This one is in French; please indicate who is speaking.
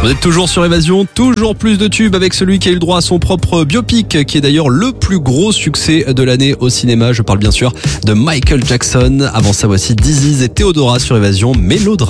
Speaker 1: Vous êtes toujours sur Évasion, toujours plus de tubes avec celui qui a eu le droit à son propre biopic, qui est d'ailleurs le plus gros succès de l'année au cinéma. Je parle bien sûr de Michael Jackson. Avant ça, voici Disease et Theodora sur Évasion, Mélodrama.